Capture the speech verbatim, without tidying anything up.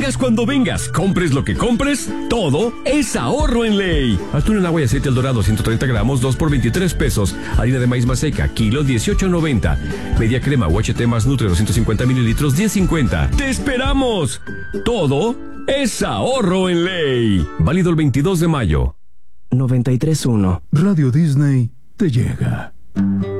vengas cuando vengas, compres lo que compres, todo es ahorro en Ley. Atún en agua y aceite El Dorado ciento treinta gramos, dos por veintitrés pesos. Harina de maíz maseca, kilo dieciocho noventa. Media crema U H T más Nutre doscientos cincuenta mililitros, diez cincuenta. ¡Te esperamos! Todo es ahorro en Ley. Válido el veintidós de mayo. noventa y tres punto uno. Radio Disney te llega.